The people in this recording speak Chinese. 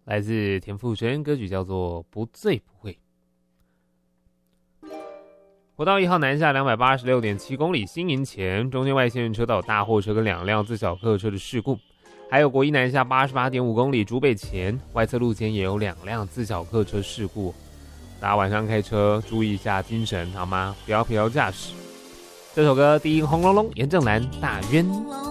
来自田馥甄，歌曲叫做《不醉不会》。国道1号南下286.7公里，新营前中间外线车道有大货车跟2辆自小客车的事故，还有国一南下88.5公里，竹北前外侧路肩也有2辆自小客车事故。大家晚上开车注意一下精神好吗？不要疲劳驾驶。这首歌低音轰隆隆，严正南大冤。